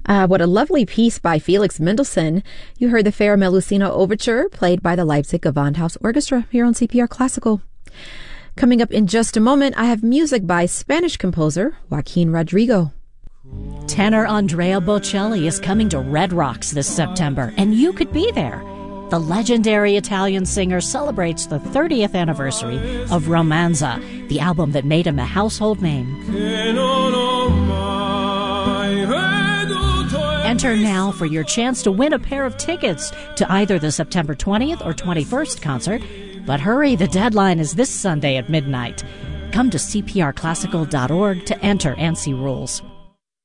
What a lovely piece by Felix Mendelssohn. You heard the Fair Melusina Overture, played by the Leipzig Gewandhaus Orchestra here on CPR Classical. Coming up in just a moment, I have music by Spanish composer Joaquin Rodrigo. Tenor Andrea Bocelli is coming to Red Rocks this September, and you could be there. The legendary Italian singer celebrates the 30th anniversary of Romanza, the album that made him a household name. Enter now for your chance to win a pair of tickets to either the September 20th or 21st concert. But hurry, the deadline is this Sunday at midnight. Come to cprclassical.org to enter and see rules.